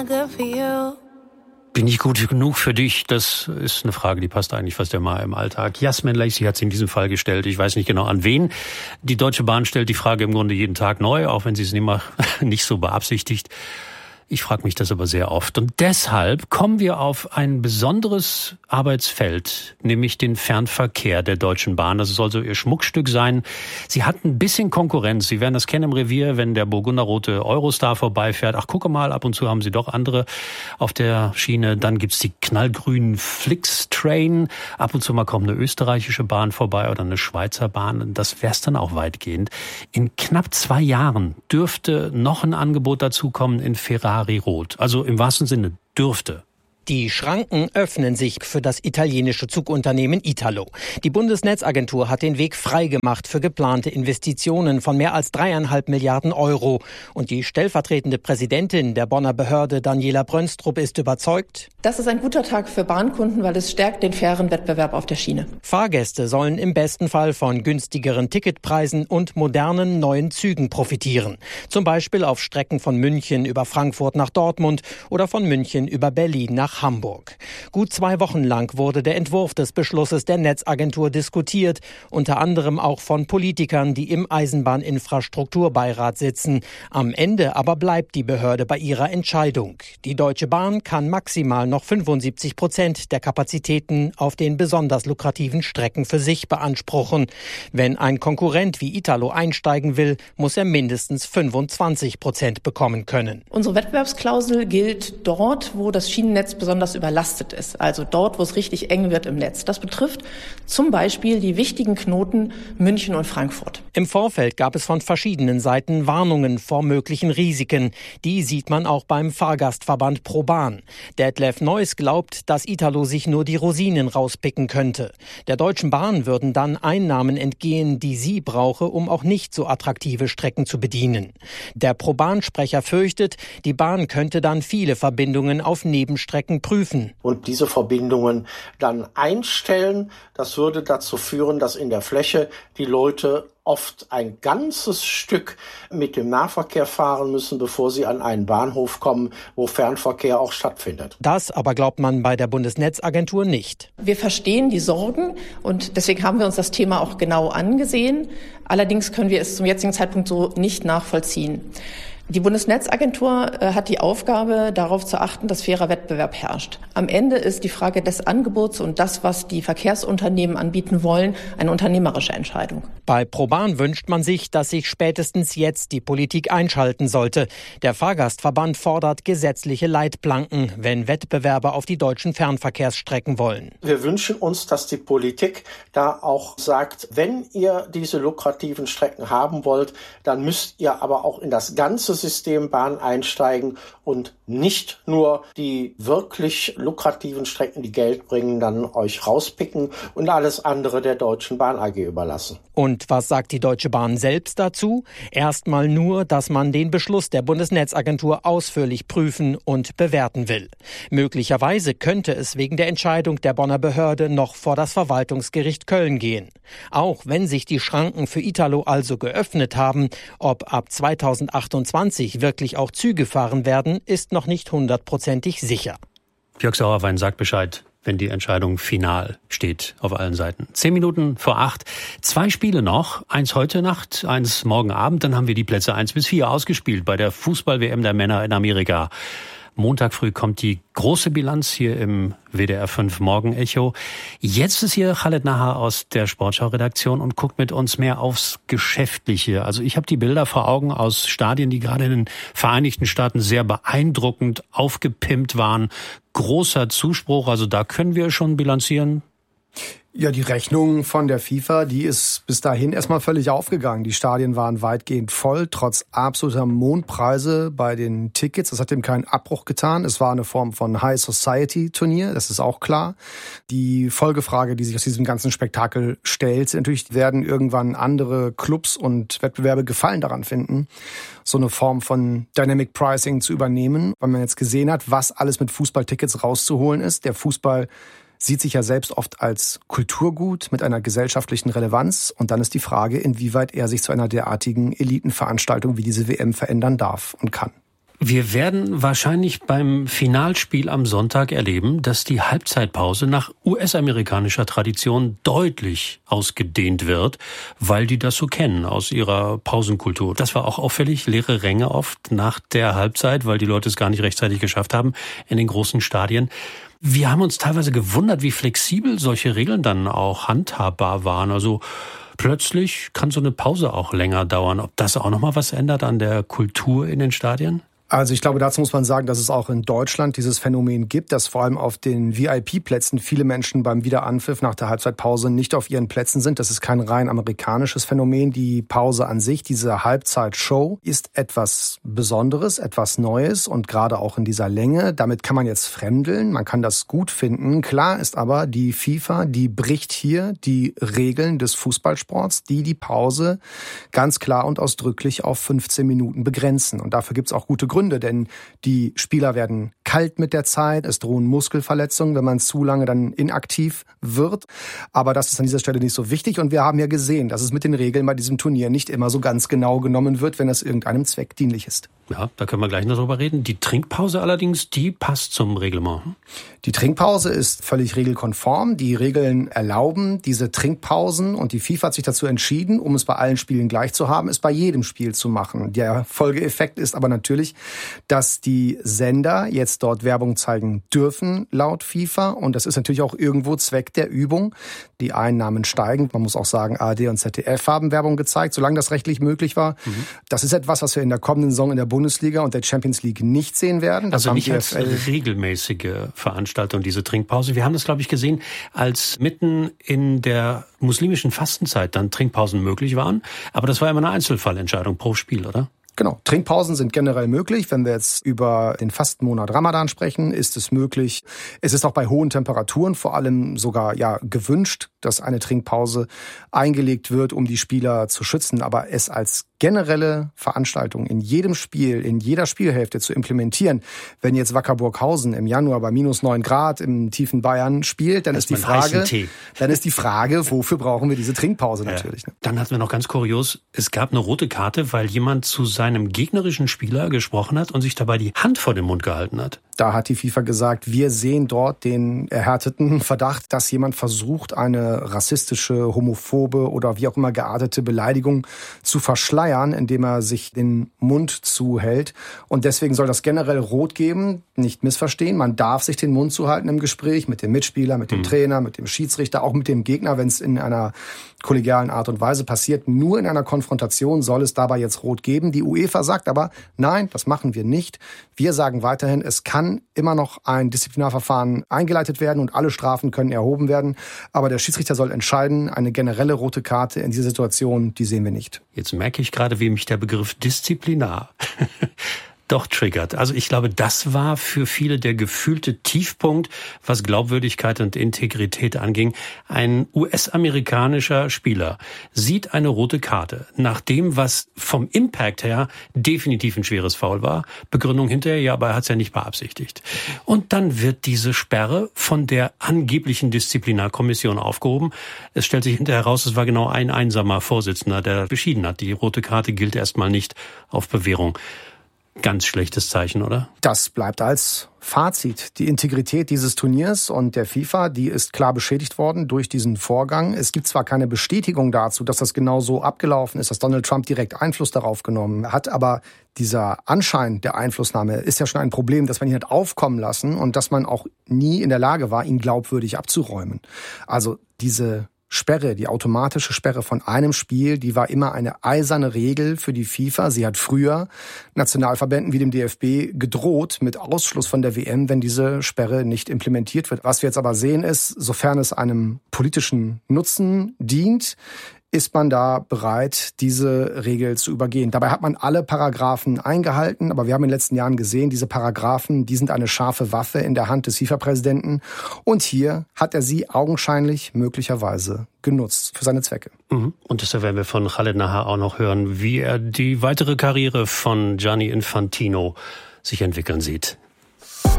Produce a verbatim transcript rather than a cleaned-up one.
Bin ich gut genug für dich? Das ist eine Frage, die passt eigentlich fast immer im Alltag. Jasmin Lacey hat sie in diesem Fall gestellt. Ich weiß nicht genau an wen. Die Deutsche Bahn stellt die Frage im Grunde jeden Tag neu, auch wenn sie es immer nicht so beabsichtigt. Ich frage mich das aber sehr oft. Und deshalb kommen wir auf ein besonderes Arbeitsfeld, nämlich den Fernverkehr der Deutschen Bahn. Das soll so ihr Schmuckstück sein. Sie hat ein bisschen Konkurrenz. Sie werden das kennen im Revier, wenn der burgunderrote Eurostar vorbeifährt. Ach, gucke mal, ab und zu haben sie doch andere auf der Schiene. Dann gibt's die knallgrünen Flix-Train. Ab und zu mal kommt eine österreichische Bahn vorbei oder eine Schweizer Bahn. Das wär's dann auch weitgehend. In knapp zwei Jahren dürfte noch ein Angebot dazukommen in Ferrari Rot. Also im wahrsten Sinne dürfte. Die Schranken öffnen sich für das italienische Zugunternehmen Italo. Die Bundesnetzagentur hat den Weg freigemacht für geplante Investitionen von mehr als dreieinhalb Milliarden Euro. Und die stellvertretende Präsidentin der Bonner Behörde, Daniela Brönstrup, ist überzeugt: Das ist ein guter Tag für Bahnkunden, weil es stärkt den fairen Wettbewerb auf der Schiene. Fahrgäste sollen im besten Fall von günstigeren Ticketpreisen und modernen neuen Zügen profitieren. Zum Beispiel auf Strecken von München über Frankfurt nach Dortmund oder von München über Berlin nach Hamburg. Gut zwei Wochen lang wurde der Entwurf des Beschlusses der Netzagentur diskutiert, unter anderem auch von Politikern, die im Eisenbahninfrastrukturbeirat sitzen. Am Ende aber bleibt die Behörde bei ihrer Entscheidung. Die Deutsche Bahn kann maximal noch fünfundsiebzig Prozent der Kapazitäten auf den besonders lukrativen Strecken für sich beanspruchen. Wenn ein Konkurrent wie Italo einsteigen will, muss er mindestens fünfundzwanzig Prozent bekommen können. Unsere Wettbewerbsklausel gilt dort, wo das Schienennetz besonders überlastet ist, also dort, wo es richtig eng wird im Netz. Das betrifft zum Beispiel die wichtigen Knoten München und Frankfurt. Im Vorfeld gab es von verschiedenen Seiten Warnungen vor möglichen Risiken. Die sieht man auch beim Fahrgastverband ProBahn. Detlef Neuss glaubt, dass Italo sich nur die Rosinen rauspicken könnte. Der Deutschen Bahn würden dann Einnahmen entgehen, die sie brauche, um auch nicht so attraktive Strecken zu bedienen. Der ProBahn-Sprecher fürchtet, die Bahn könnte dann viele Verbindungen auf Nebenstrecken prüfen. Und diese Verbindungen dann einstellen. Das würde dazu führen, dass in der Fläche die Leute oft ein ganzes Stück mit dem Nahverkehr fahren müssen, bevor sie an einen Bahnhof kommen, wo Fernverkehr auch stattfindet. Das aber glaubt man bei der Bundesnetzagentur nicht. Wir verstehen die Sorgen und deswegen haben wir uns das Thema auch genau angesehen. Allerdings können wir es zum jetzigen Zeitpunkt so nicht nachvollziehen. Die Bundesnetzagentur äh, hat die Aufgabe, darauf zu achten, dass fairer Wettbewerb herrscht. Am Ende ist die Frage des Angebots und das, was die Verkehrsunternehmen anbieten wollen, eine unternehmerische Entscheidung. Bei ProBahn wünscht man sich, dass sich spätestens jetzt die Politik einschalten sollte. Der Fahrgastverband fordert gesetzliche Leitplanken, wenn Wettbewerber auf die deutschen Fernverkehrsstrecken wollen. Wir wünschen uns, dass die Politik da auch sagt, wenn ihr diese lukrativen Strecken haben wollt, dann müsst ihr aber auch in das ganze System Bahn einsteigen und nicht nur die wirklich lukrativen Strecken, die Geld bringen, dann euch rauspicken und alles andere der Deutschen Bahn A G überlassen. Und was sagt die Deutsche Bahn selbst dazu? Erstmal nur, dass man den Beschluss der Bundesnetzagentur ausführlich prüfen und bewerten will. Möglicherweise könnte es wegen der Entscheidung der Bonner Behörde noch vor das Verwaltungsgericht Köln gehen. Auch wenn sich die Schranken für Italo also geöffnet haben, ob ab zweitausendachtundzwanzig wirklich auch Züge fahren werden, ist noch nicht hundertprozentig sicher. Jörg Sauerwein sagt Bescheid, wenn die Entscheidung final steht auf allen Seiten. Zehn Minuten vor acht. Zwei Spiele noch. Eins heute Nacht, eins morgen Abend. Dann haben wir die Plätze eins bis vier ausgespielt bei der Fußball-W M der Männer in Amerika. Montag früh kommt die große Bilanz hier im W D R fünf Morgen-Echo. Jetzt ist hier Khaled Nahar aus der Sportschau-Redaktion und guckt mit uns mehr aufs Geschäftliche. Also ich habe die Bilder vor Augen aus Stadien, die gerade in den Vereinigten Staaten sehr beeindruckend aufgepimpt waren. Großer Zuspruch, also da können wir schon bilanzieren. Ja, die Rechnung von der FIFA, die ist bis dahin erstmal völlig aufgegangen. Die Stadien waren weitgehend voll, trotz absoluter Mondpreise bei den Tickets. Das hat dem keinen Abbruch getan. Es war eine Form von High-Society-Turnier, das ist auch klar. Die Folgefrage, die sich aus diesem ganzen Spektakel stellt, ist natürlich, werden irgendwann andere Clubs und Wettbewerbe Gefallen daran finden, so eine Form von Dynamic Pricing zu übernehmen, weil man jetzt gesehen hat, was alles mit Fußballtickets rauszuholen ist. Der Fußball sieht sich ja selbst oft als Kulturgut mit einer gesellschaftlichen Relevanz. Und dann ist die Frage, inwieweit er sich zu einer derartigen Elitenveranstaltung wie diese W M verändern darf und kann. Wir werden wahrscheinlich beim Finalspiel am Sonntag erleben, dass die Halbzeitpause nach U S-amerikanischer Tradition deutlich ausgedehnt wird, weil die das so kennen aus ihrer Pausenkultur. Das war auch auffällig, leere Ränge oft nach der Halbzeit, weil die Leute es gar nicht rechtzeitig geschafft haben in den großen Stadien. Wir haben uns teilweise gewundert, wie flexibel solche Regeln dann auch handhabbar waren. Also plötzlich kann so eine Pause auch länger dauern. Ob das auch nochmal was ändert an der Kultur in den Stadien? Also ich glaube, dazu muss man sagen, dass es auch in Deutschland dieses Phänomen gibt, dass vor allem auf den V I P-Plätzen viele Menschen beim Wiederanpfiff nach der Halbzeitpause nicht auf ihren Plätzen sind. Das ist kein rein amerikanisches Phänomen. Die Pause an sich, diese Halbzeitshow, ist etwas Besonderes, etwas Neues und gerade auch in dieser Länge. Damit kann man jetzt fremdeln, man kann das gut finden. Klar ist aber, die FIFA, die bricht hier die Regeln des Fußballsports, die die Pause ganz klar und ausdrücklich auf fünfzehn Minuten begrenzen. Und dafür gibt es auch gute Gründe. Denn die Spieler werden kalt mit der Zeit, es drohen Muskelverletzungen, wenn man zu lange dann inaktiv wird. Aber das ist an dieser Stelle nicht so wichtig. Und wir haben ja gesehen, dass es mit den Regeln bei diesem Turnier nicht immer so ganz genau genommen wird, wenn es irgendeinem Zweck dienlich ist. Ja, da können wir gleich noch drüber reden. Die Trinkpause allerdings, die passt zum Reglement. Die Trinkpause ist völlig regelkonform. Die Regeln erlauben diese Trinkpausen und die FIFA hat sich dazu entschieden, um es bei allen Spielen gleich zu haben, es bei jedem Spiel zu machen. Der Folgeeffekt ist aber natürlich, dass die Sender jetzt dort Werbung zeigen dürfen, laut FIFA. Und das ist natürlich auch irgendwo Zweck der Übung. Die Einnahmen steigen. Man muss auch sagen, A R D und Z D F haben Werbung gezeigt, solange das rechtlich möglich war. Mhm. Das ist etwas, was wir in der kommenden Saison in der Bundesliga und der Champions League nicht sehen werden. Das also nicht als regelmäßige Veranstaltung, diese Trinkpause. Wir haben das, glaube ich, gesehen, als mitten in der muslimischen Fastenzeit dann Trinkpausen möglich waren. Aber das war immer eine Einzelfallentscheidung pro Spiel, oder? Genau, Trinkpausen sind generell möglich. Wenn wir jetzt über den Fastenmonat Ramadan sprechen, ist es möglich. Es ist auch bei hohen Temperaturen vor allem sogar ja gewünscht, dass eine Trinkpause eingelegt wird, um die Spieler zu schützen. Aber es als generelle Veranstaltung in jedem Spiel, in jeder Spielhälfte zu implementieren, wenn jetzt Wacker Burghausen im Januar bei minus neun Grad im tiefen Bayern spielt, dann ist die Frage, dann ist die Frage, wofür brauchen wir diese Trinkpause natürlich? Ja. Dann hatten wir noch ganz kurios, es gab eine rote Karte, weil jemand zu seinem gegnerischen Spieler gesprochen hat und sich dabei die Hand vor den Mund gehalten hat. Da hat die FIFA gesagt, wir sehen dort den erhärteten Verdacht, dass jemand versucht, eine rassistische, homophobe oder wie auch immer geartete Beleidigung zu verschleiern, indem er sich den Mund zuhält. Und deswegen soll das generell rot geben, nicht missverstehen. Man darf sich den Mund zuhalten im Gespräch mit dem Mitspieler, mit dem mhm. Trainer, mit dem Schiedsrichter, auch mit dem Gegner, wenn es in einer kollegialen Art und Weise passiert. Nur in einer Konfrontation soll es dabei jetzt rot geben. Die UEFA sagt aber, nein, das machen wir nicht. Wir sagen weiterhin, es kann immer noch ein Disziplinarverfahren eingeleitet werden und alle Strafen können erhoben werden. Aber der Schiedsrichter soll entscheiden, eine generelle rote Karte in dieser Situation, die sehen wir nicht. Jetzt merke ich gerade, wie mich der Begriff Disziplinar doch triggert. Also ich glaube, das war für viele der gefühlte Tiefpunkt, was Glaubwürdigkeit und Integrität anging. Ein U S-amerikanischer Spieler sieht eine rote Karte, nach dem, was vom Impact her definitiv ein schweres Foul war. Begründung hinterher, ja, aber er hat es ja nicht beabsichtigt. Und dann wird diese Sperre von der angeblichen Disziplinarkommission aufgehoben. Es stellt sich hinterher heraus, es war genau ein einsamer Vorsitzender, der beschieden hat. Die rote Karte gilt erstmal nicht auf Bewährung. Ganz schlechtes Zeichen, oder? Das bleibt als Fazit. Die Integrität dieses Turniers und der FIFA, die ist klar beschädigt worden durch diesen Vorgang. Es gibt zwar keine Bestätigung dazu, dass das genau so abgelaufen ist, dass Donald Trump direkt Einfluss darauf genommen hat, aber dieser Anschein der Einflussnahme ist ja schon ein Problem, das man ihn hat aufkommen lassen und dass man auch nie in der Lage war, ihn glaubwürdig abzuräumen. Also diese Sperre, die automatische Sperre von einem Spiel, die war immer eine eiserne Regel für die FIFA. Sie hat früher Nationalverbänden wie dem D F B gedroht mit Ausschluss von der W M, wenn diese Sperre nicht implementiert wird. Was wir jetzt aber sehen ist, sofern es einem politischen Nutzen dient, ist man da bereit, diese Regel zu übergehen. Dabei hat man alle Paragraphen eingehalten, aber wir haben in den letzten Jahren gesehen, diese Paragraphen, die sind eine scharfe Waffe in der Hand des FIFA-Präsidenten. Und hier hat er sie augenscheinlich möglicherweise genutzt für seine Zwecke. Mhm. Und deshalb werden wir von Khaled nachher auch noch hören, wie er die weitere Karriere von Gianni Infantino sich entwickeln sieht.